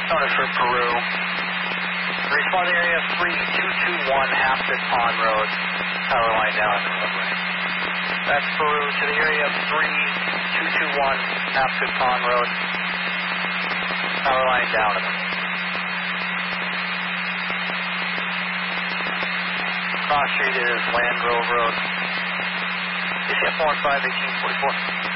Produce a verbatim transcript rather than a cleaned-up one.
Started for Peru. Responding area three two two one Hampton Pond Road. Power line down in the runway. That's Peru to the area three two two one Hampton Pond Road. Power line down in the runway. Cross street is Land Grove Road. C C F one five eighteen forty-four.